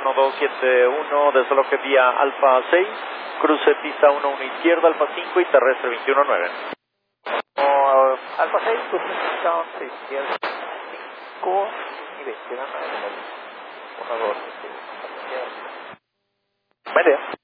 1271, desaloje vía Alfa 6, cruce pista 11 izquierda, Alfa 5 y terrestre 219. Alfa 6, cruce pista 11 izquierda, 5 y 21. 1, 2, 3, 4, 5. Buen día.